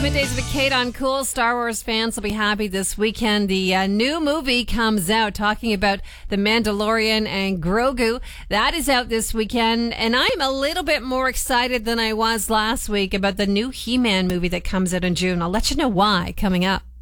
Middays with Kate on Cool. Star Wars fans will be happy this weekend. The new movie comes out talking about The Mandalorian and Grogu. That is out this weekend, and I'm a little bit more excited than I was last week about the new He-Man movie that comes out in June. I'll let you know why coming up.